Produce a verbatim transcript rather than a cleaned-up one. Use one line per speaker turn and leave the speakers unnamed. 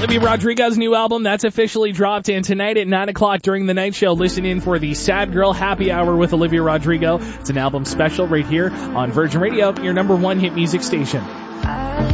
Olivia Rodrigo's new album, that's officially dropped, and tonight at nine o'clock during the night show, listen in for the Sad Girl Happy Hour with Olivia Rodrigo. It's an album special right here on Virgin Radio, your number one hit music station.